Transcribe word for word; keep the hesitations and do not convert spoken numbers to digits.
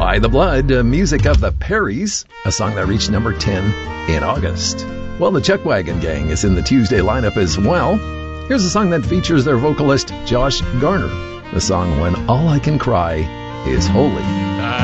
By the Blood, uh, music of the Perrys, a song that reached number ten in August. Well, the Chuck Wagon Gang is in the Tuesday lineup as well. Here's a song that features their vocalist, Josh Garner. The song When All I Can Cry is Holy.